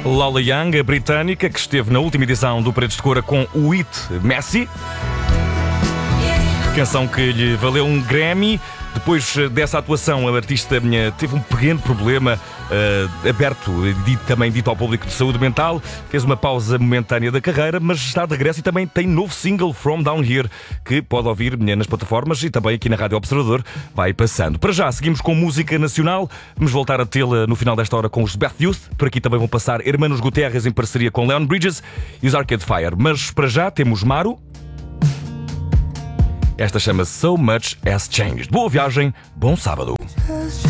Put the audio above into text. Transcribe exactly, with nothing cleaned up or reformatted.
Lola Young, a britânica, que esteve na última edição do Paredes de Cora com o hit Messi. Canção que lhe valeu um Grammy. Depois dessa atuação, a artista teve um pequeno problema uh, aberto, dito, também dito ao público, de saúde mental. Fez uma pausa momentânea da carreira, mas está de regresso e também tem novo single, From Down Here, que pode ouvir nas plataformas e também aqui na Rádio Observador. Vai passando. Para já, seguimos com música nacional. Vamos voltar a tê-la no final desta hora com os Beth Youth. Por aqui também vão passar Hermanos Guterres em parceria com Leon Bridges e os Arcade Fire. Mas para já temos Maru. Esta chama-se So Much Has Changed. Boa viagem, bom sábado.